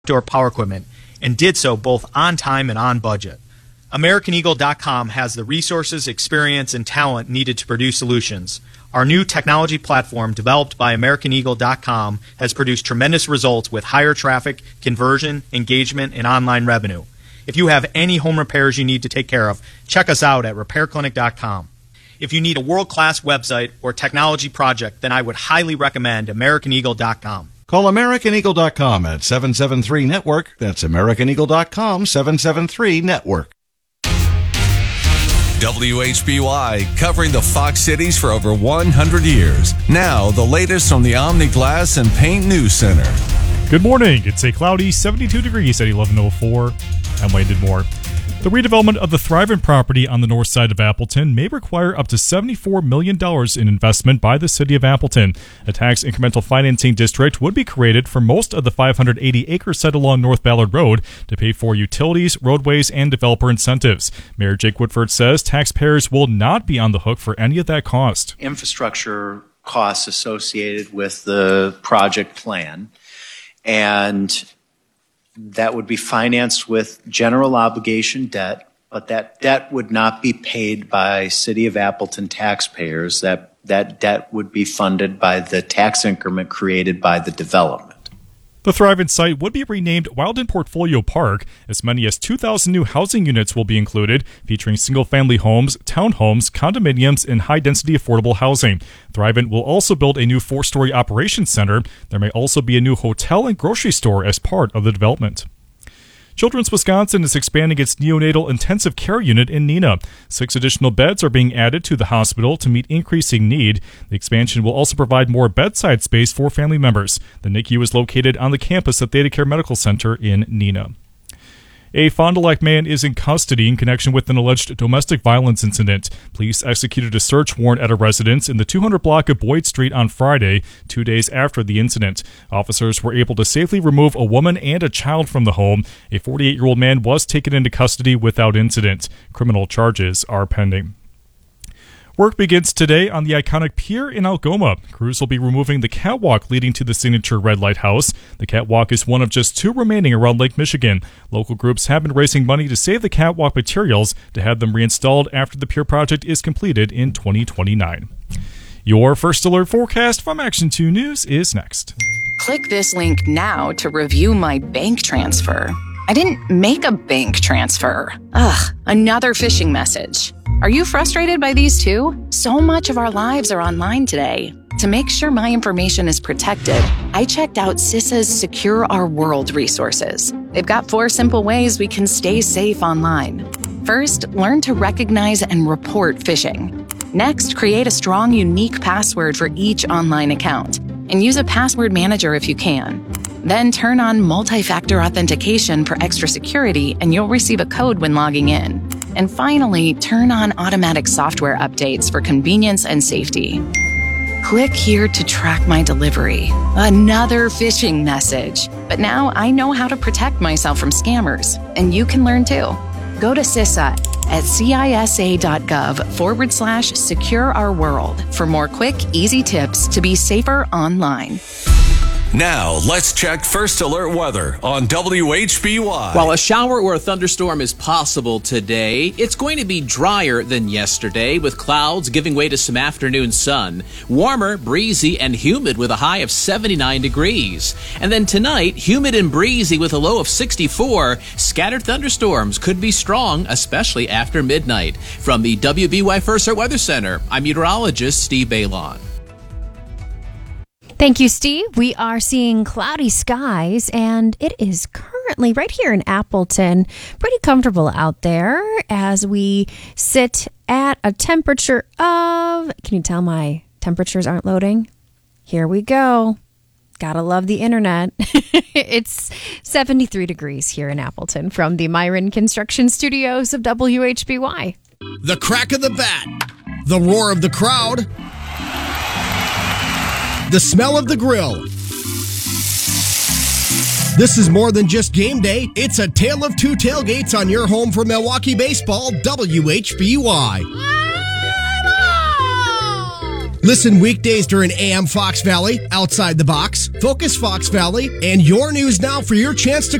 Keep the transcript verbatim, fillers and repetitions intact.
outdoor power equipment, and did so both on time and on budget. American Eagle dot com has the resources, experience, and talent needed to produce solutions. Our new technology platform, developed by American Eagle dot com, has produced tremendous results with higher traffic, conversion, engagement, and online revenue. If you have any home repairs you need to take care of, check us out at repair clinic dot com. If you need a world-class website or technology project, then I would highly recommend American Eagle dot com. Call American Eagle dot com at seven seven three network. That's American Eagle dot com, seven seven three network. W H B Y, covering the Fox Cities for over one hundred years. Now, the latest from the Omni Glass and Paint News Center. Good morning. It's a cloudy seventy-two degrees at eleven oh four. I'm Wayne Didmore. The redevelopment of the Thrivent property on the north side of Appleton may require up to seventy-four million dollars in investment by the city of Appleton. A tax incremental financing district would be created for most of the five hundred eighty acre site along North Ballard Road to pay for utilities, roadways, and developer incentives. Mayor Jake Woodford says taxpayers will not be on the hook for any of that cost. Infrastructure costs associated with the project plan, and that would be financed with general obligation debt, but that debt would not be paid by City of Appleton taxpayers. That, that debt would be funded by the tax increment created by the development. The Thrivent site would be renamed Wildin Portfolio Park. As many as two thousand new housing units will be included, featuring single-family homes, townhomes, condominiums, and high-density affordable housing. Thrivent will also build a new four-story operations center. There may also be a new hotel and grocery store as part of the development. Children's Wisconsin is expanding its neonatal intensive care unit in Neenah. Six additional beds are being added to the hospital to meet increasing need. The expansion will also provide more bedside space for family members. The N I C U is located on the campus of ThedaCare Medical Center in Neenah. A Fond du Lac man is in custody in connection with an alleged domestic violence incident. Police executed a search warrant at a residence in the two hundred block of Boyd Street on Friday, two days after the incident. Officers were able to safely remove a woman and a child from the home. A forty-eight-year-old man was taken into custody without incident. Criminal charges are pending. Work begins today on the iconic pier in Algoma. Crews will be removing the catwalk leading to the signature red light house. The catwalk is one of just two remaining around Lake Michigan. Local groups have been raising money to save the catwalk materials to have them reinstalled after the pier project is completed in twenty twenty-nine. Your First Alert forecast from Action two News is next. Click this link now to review my bank transfer. I didn't make a bank transfer. Ugh, another phishing message. Are you frustrated by these too? So much of our lives are online today. To make sure my information is protected, I checked out CISA's Secure Our World resources. They've got four simple ways we can stay safe online. First, learn to recognize and report phishing. Next, create a strong, unique password for each online account, and use a password manager if you can. Then turn on multi-factor authentication for extra security, and you'll receive a code when logging in. And finally, turn on automatic software updates for convenience and safety. Click here to track my delivery. Another phishing message. But now I know how to protect myself from scammers, and you can learn too. Go to CISA at cisa.gov forward slash secure our world for more quick, easy tips to be safer online. Now, let's check First Alert weather on W H B Y. While a shower or a thunderstorm is possible today, it's going to be drier than yesterday, with clouds giving way to some afternoon sun. Warmer, breezy, and humid with a high of seventy-nine degrees. And then tonight, humid and breezy with a low of sixty-four. Scattered thunderstorms could be strong, especially after midnight. From the W B Y First Alert Weather Center, I'm meteorologist Steve Bailon. Thank you, Steve. We are seeing cloudy skies, and it is currently right here in Appleton pretty comfortable out there as we sit at a temperature of, can you tell my temperatures aren't loading? Here we go. Gotta love the internet. It's seventy-three degrees here in Appleton from the Myron Construction Studios of W H B Y. The crack of the bat, the roar of the crowd, the smell of the grill. This is more than just game day. It's a tale of two tailgates on your home for Milwaukee baseball, W H B Y. Listen weekdays during A M Fox Valley, Outside the Box, Focus Fox Valley, and Your News Now for your chance to